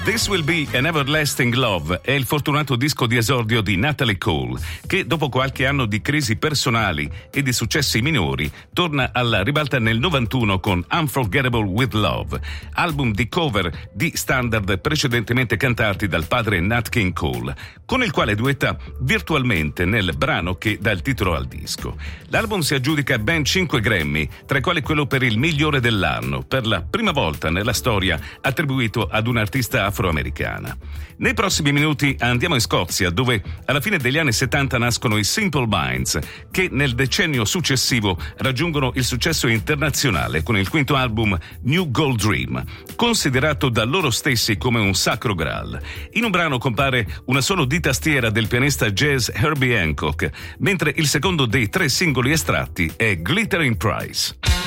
This Will Be an Everlasting Love è il fortunato disco di esordio di Natalie Cole, che dopo qualche anno di crisi personali e di successi minori torna alla ribalta nel 91 con Unforgettable with Love, album di cover di standard precedentemente cantati dal padre Nat King Cole, con il quale duetta virtualmente nel brano che dà il titolo al disco. L'album si aggiudica ben 5 Grammy, tra i quali quello per il migliore dell'anno, per la prima volta nella storia attribuito ad un'artista afroamericana. Nei prossimi minuti andiamo in Scozia, dove alla fine degli anni 70 nascono i Simple Minds, che nel decennio successivo raggiungono il successo internazionale con il quinto album New Gold Dream, considerato da loro stessi come un sacro graal. In un brano compare una solo di tastiera del pianista jazz Herbie Hancock, mentre il secondo dei 3 singoli estratti è Glittering Price.